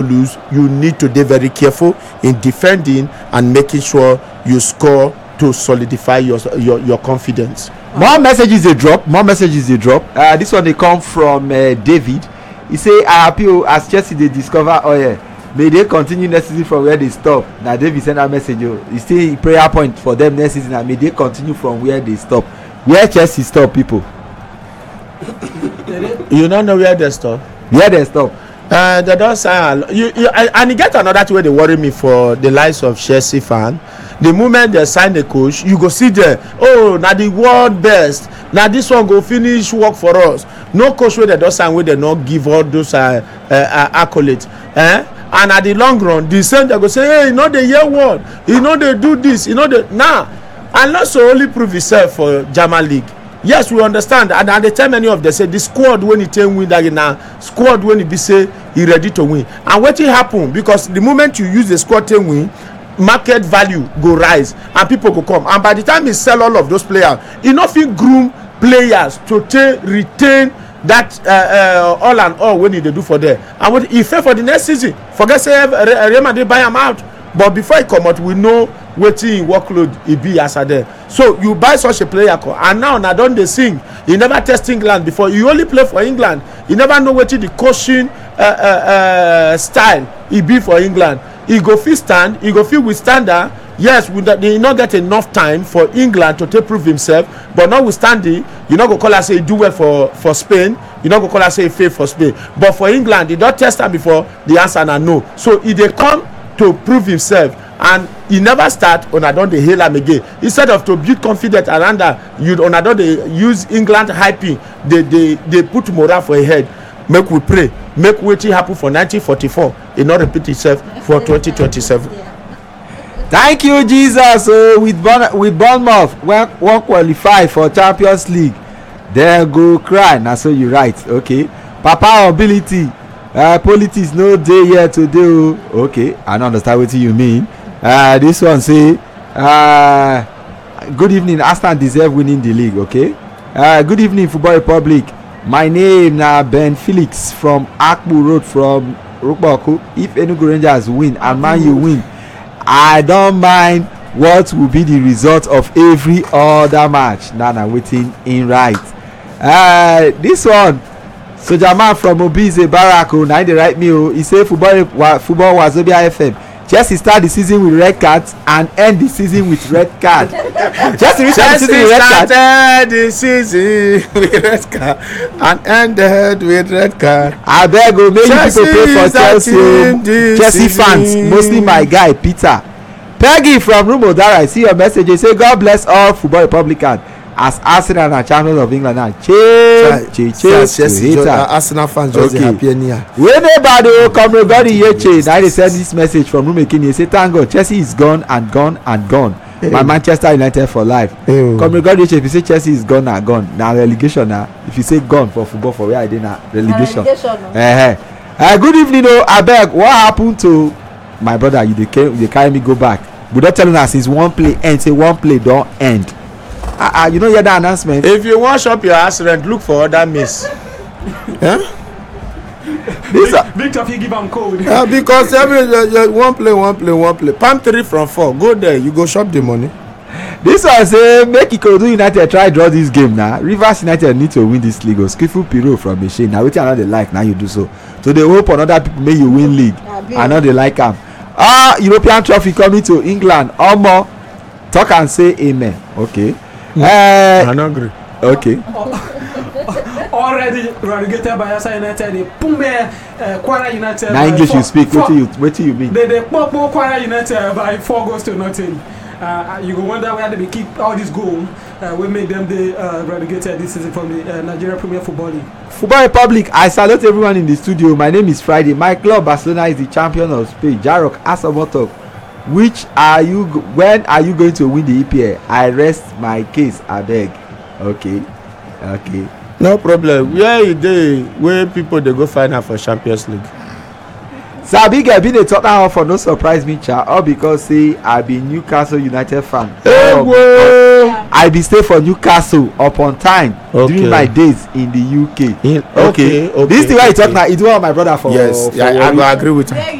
lose, you need to be very careful in defending and making sure you score to solidify your confidence. More messages they drop. This one they come from David. He say, I appeal as Chelsea they discover oil. May they continue next season from where they stop. Now David send a message. It's still a prayer point for them next season. And may they continue from where they stop. Where Chelsea stop, people? You don't know where they stop? Where they stop? They don't sign. And you get another thing where they worry me for the likes of Chelsea fan. The moment they sign the coach, you go see there. Oh, now the world best. Now this one go finish work for us. No coach where they don't sign where they not give all those accolades. And at the long run, the same they go say, hey, you know they hear word. You know they do this. You know they now. And also only prove itself for German League. Yes, we understand, and at the time many of them say the squad when it win that now squad when it be say he ready to win, and wetin happen because the moment you use the squad to win, market value go rise and people go come, and by the time he sell all of those players, he no fit groom players to retain that all and all when he dey do for there, and when he fail for the next season, forget say Real Madrid buy am out, but before he come out we know wetin workload e be as a there. So you buy such a player and now na don dey sing. He never test England before. You only play for England. You never know wetin the coaching style e be for England. He go fit stand, he go fit withstand that. Yes, he no get enough time for England to take prove himself, but notwithstanding, you no go call us say he do well for Spain. You no go call us say he fail for Spain. But for England, he don test am before. The answer na no. So he dey come to prove himself, and he never start una don dey hail am again instead of to build confidence around that. Una don dey use England hyping, they put morale for a head. Make we pray, make wetin happen for 1944 e no repeat itself for 2027. Thank you, Jesus. With Bournemouth won't qualify for Champions League, they go cry. Na so you write. Okay, Papa ability. Politics no dey here today. Okay, I don't understand what you mean. This one say good evening, Arsenal deserve winning the league. Okay, good evening, Football Republic. My name na Ben Felix from Akbu Road from Rukbaku. If Enugu Rangers win and Man U win, I don't mind what will be the result of every other match. Now I'm waiting in right. This one, Soja Man from Obize Barako, now they write me. He say football Wazobia FM. Chelsea start the season with red cards and end the season with red card. Chelsea started the season with red card and ended with red card. I beg you, make people pray for Chelsea fans, mostly my guy Peter. Peggy from Rumodara, I see your message. You say God bless all Football Republicans. As Arsenal and champions of England now, Arsenal fans just happy anyhow. When nobody come regarding Yeche, now they send this message from Rumekini. They say thank God Chelsea is gone and gone and gone. Hey. My Manchester United for life. Hey. Come regarding Yeche, if you say Chelsea is gone and gone, now relegation now. If you say gone for football, for where I did now relegation. Good evening, Abeg. What happened to my brother? They carry me go back. But don't tell us since one play end, say one play don't end. You know hear that announcement. If you want shop your house rent, look for other miss. Victor, if you give them code. Because every one play. Palm 3 from 4. Go there, you go shop the money. This one say make Ikorodu United try draw this game now. Rivers United need to win this league. Skifu Piro from Machine. Now wetin another like now you do so. So they hope on other people make you win league. I know they like am. European trophy coming to England. Omo, talk and say amen. Okay. I don't agree. Okay. Already relegated by Asa United. They Pumbe Kwara United. Now English you speak. What do you mean? They pop Kwara United by 4-0. You go wonder where they keep all these goals. We made them relegated this season from the Nigeria Premier Football League. Football Republic, I salute everyone in the studio. My name is Friday. My club Barcelona is the champion of Spain. Jarok Asamotok. When are you going to win the EPL? I rest my case, I beg. Okay. No problem. Where people they go find out for Champions League. Sabi get been a Tottenham for no surprise me, cha. All because say I be Newcastle United fan. I be stay for Newcastle upon time during my days in the UK. Okay. This is the way you talk now. It's one of my brother for. Yes, I agree with you.